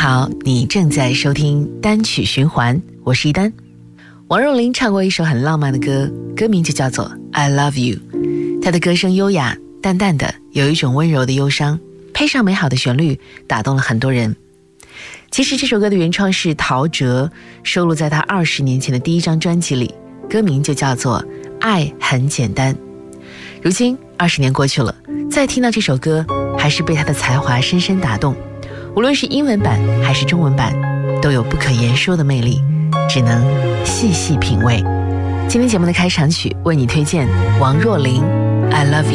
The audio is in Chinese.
好，你正在收听单曲循环，我是一丹。王若琳唱过一首很浪漫的歌，歌名就叫做 I Love You。 她的歌声优雅淡淡的，有一种温柔的忧伤，配上美好的旋律，打动了很多人。其实这首歌的原创是陶喆，收录在他20年前的第一张专辑里，歌名就叫做爱很简单。如今20年过去了，再听到这首歌，还是被他的才华深深打动。无论是英文版还是中文版，都有不可言说的魅力，只能细细品味。今天节目的开场曲为你推荐王若琳 I Love You。